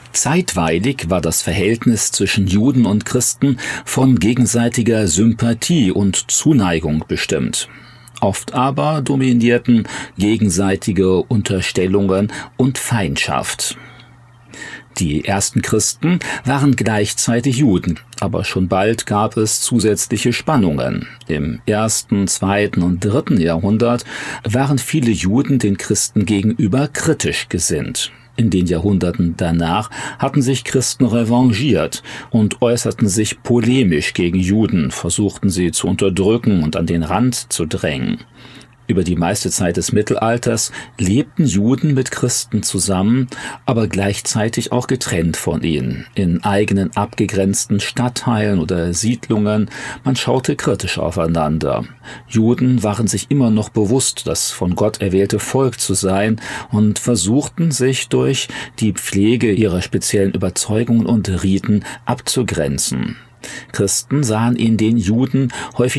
Zeitweilig war das Verhältnis zwischen Juden und Christen von gegenseitiger Sympathie und Zuneigung bestimmt. Oft aber dominierten gegenseitige Unterstellungen und Feindschaft. Die ersten Christen waren gleichzeitig Juden, aber schon bald gab es zusätzliche Spannungen. Im 1., 2. und 3. Jahrhundert waren viele Juden den Christen gegenüber kritisch gesinnt. In den Jahrhunderten danach hatten sich Christen revanchiert und äußerten sich polemisch gegen Juden, versuchten sie zu unterdrücken und an den Rand zu drängen. Über die meiste Zeit des Mittelalters lebten Juden mit Christen zusammen, aber gleichzeitig auch getrennt von ihnen, in eigenen abgegrenzten Stadtteilen oder Siedlungen. Man schaute kritisch aufeinander. Juden waren sich immer noch bewusst, das von Gott erwählte Volk zu sein und versuchten sich durch die Pflege ihrer speziellen Überzeugungen und Riten abzugrenzen. Christen sahen in den Juden häufig